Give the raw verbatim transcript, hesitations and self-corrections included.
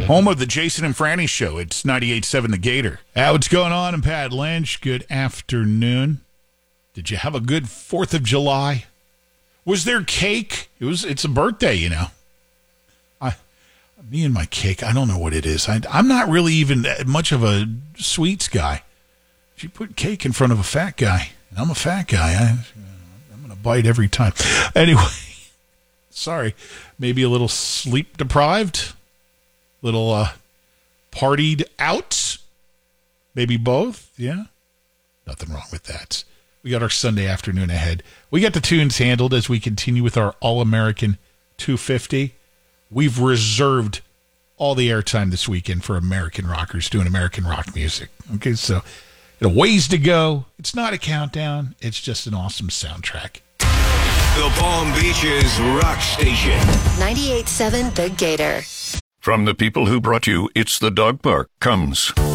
Home of the Jason and Franny Show. It's ninety-eight point seven The Gator. Uh, what's going on? I'm Pat Lynch. Good afternoon. Did you have a good fourth of July? Was there cake? It was. It's a birthday, you know. I, me and my cake, I don't know what it is. I, I'm not really even much of a sweets guy. She put cake in front of a fat guy. I'm a fat guy. I, I'm going to bite every time. Anyway, sorry. Maybe a little sleep deprived. Little uh, partied out. Maybe both. Yeah. Nothing wrong with that. We got our Sunday afternoon ahead. We got the tunes handled as we continue with our All-American two fifty. We've reserved all the airtime this weekend for American rockers doing American rock music. Okay, so a ways to go. It's not a countdown. It's just an awesome soundtrack. The Palm Beaches Rock Station. ninety-eight point seven The Gator. From the people who brought you It's the Dog Park comes